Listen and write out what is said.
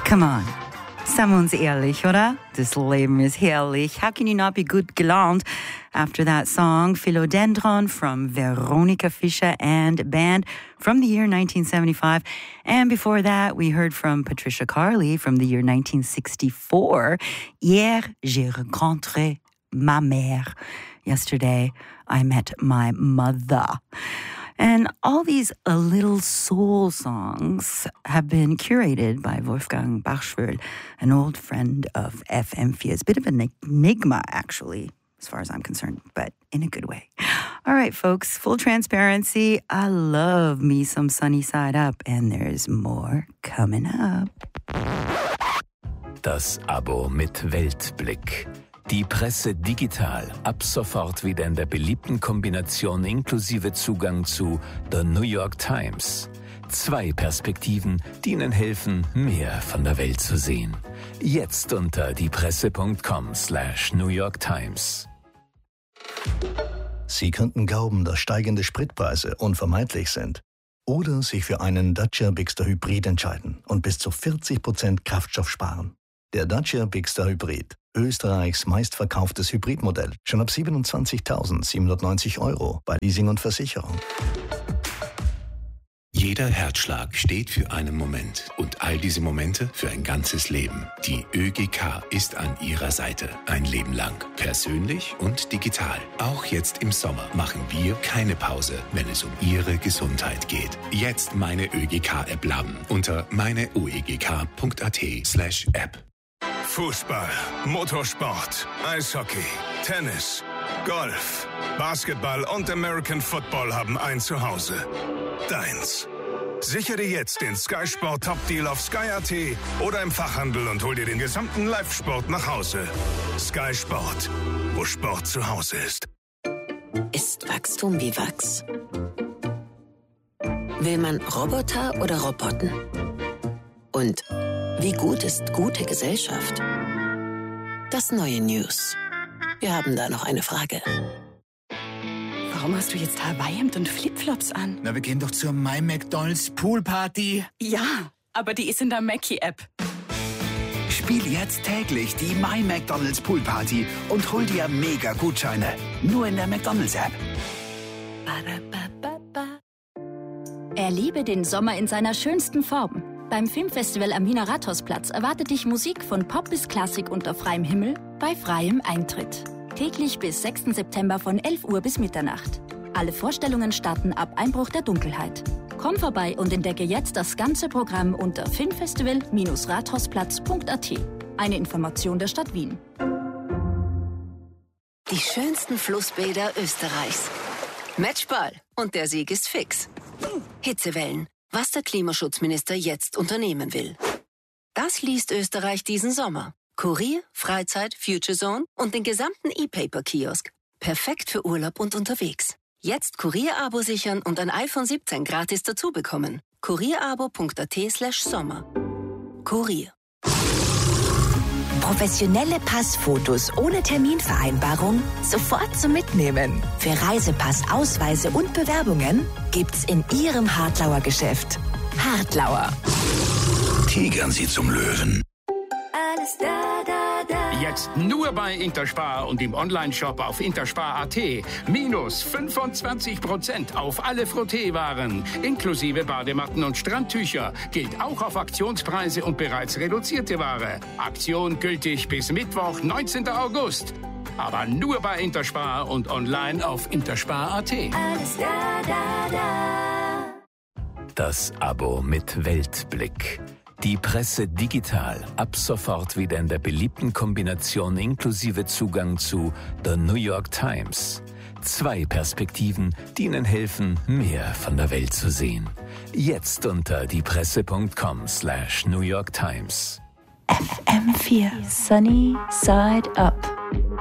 Come on. Seien wir uns ehrlich, oder? Das Leben ist herrlich. How can you not be good gelaunt? After that song, Philodendron from Veronica Fischer and Band from the year 1975. And before that, we heard from Patricia Carley from the year 1964. Hier, j'ai rencontré ma mère. Yesterday, I met my mother. And all these little soul songs have been curated by Wolfgang Bachschwöll, an old friend of FM4. It's a bit of an enigma, actually, as far as I'm concerned, but in a good way. All right, folks, full transparency. I love me some Sunny Side Up, and there's more coming up. Das Abo mit Weltblick. Die Presse digital, ab sofort wieder in der beliebten Kombination inklusive Zugang zu The New York Times. 2 Perspektiven, die Ihnen helfen, mehr von der Welt zu sehen. Jetzt unter diepresse.com/New York Times. Sie könnten glauben, dass steigende Spritpreise unvermeidlich sind. Oder sich für einen Dacia Bigster Hybrid entscheiden und bis zu 40% Kraftstoff sparen. Der Dacia Bigster Hybrid. Österreichs meistverkauftes Hybridmodell. Schon ab 27.790 € bei Leasing und Versicherung. Jeder Herzschlag steht für einen Moment und all diese Momente für ein ganzes Leben. Die ÖGK ist an Ihrer Seite ein Leben lang. Persönlich und digital. Auch jetzt im Sommer machen wir keine Pause, wenn es um Ihre Gesundheit geht. Jetzt meine ÖGK-App laden unter meineuegk.at/App. Fußball, Motorsport, Eishockey, Tennis, Golf, Basketball und American Football haben ein Zuhause. Deins. Sichere jetzt den Sky Sport Top Deal auf Sky.at oder im Fachhandel und hol dir den gesamten Live-Sport nach Hause. Sky Sport, wo Sport zu Hause ist. Ist Wachstum wie Wachs? Will man Roboter oder Roboten? Und wie gut ist gute Gesellschaft? Das neue News. Wir haben da noch eine Frage. Warum hast du jetzt Hawaii-Hemd und Flipflops an? Na, wir gehen doch zur My McDonald's Poolparty. Ja, aber die ist in der Mackie-App. Spiel jetzt täglich die My McDonald's Poolparty und hol dir mega Gutscheine. Nur in der McDonald's-App. Erlebe den Sommer in seiner schönsten Form. Beim Filmfestival am Wiener Rathausplatz erwartet dich Musik von Pop bis Klassik unter freiem Himmel bei freiem Eintritt. Täglich bis 6. September von 11 Uhr bis Mitternacht. Alle Vorstellungen starten ab Einbruch der Dunkelheit. Komm vorbei und entdecke jetzt das ganze Programm unter filmfestival-rathausplatz.at. Eine Information der Stadt Wien. Die schönsten Flussbäder Österreichs. Matchball. Und der Sieg ist fix. Hitzewellen. Was der Klimaschutzminister jetzt unternehmen will. Das liest Österreich diesen Sommer. Kurier, Freizeit, Future Zone und den gesamten E-Paper-Kiosk. Perfekt für Urlaub und unterwegs. Jetzt Kurier-Abo sichern und ein iPhone 17 gratis dazu bekommen. kurierabo.at/Sommer. Kurier. Professionelle Passfotos ohne Terminvereinbarung sofort zum Mitnehmen. Für Reisepass, Ausweise und Bewerbungen gibt's in Ihrem Hartlauer Geschäft. Hartlauer. Tigern Sie zum Löwen. Alles da, da, da. Jetzt nur bei Interspar und im Onlineshop auf interspar.at. Minus 25% auf alle Frotteewaren, inklusive Badematten und Strandtücher. Gilt auch auf Aktionspreise und bereits reduzierte Ware. Aktion gültig bis Mittwoch, 19. August. Aber nur bei Interspar und online auf interspar.at. Alles da, da, da. Das Abo mit Weltblick. Die Presse digital, ab sofort wieder in der beliebten Kombination inklusive Zugang zu The New York Times. 2 Perspektiven, die Ihnen helfen, mehr von der Welt zu sehen. Jetzt unter diepresse.com/New York Times. FM4 Sunny Side Up.